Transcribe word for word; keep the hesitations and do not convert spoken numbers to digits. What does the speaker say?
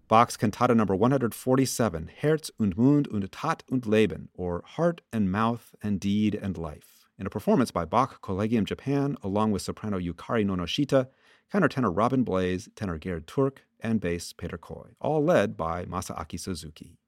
Bach's Cantata number one hundred forty-seven, Herz und Mund und Tat und Leben, or Heart and Mouth and Deed and Life, in a performance by Bach Collegium Japan, along with soprano Yukari Nonoshita, countertenor Robin Blaze, tenor Gerd Turk, and bass Peter Coy, all led by Masaaki Suzuki.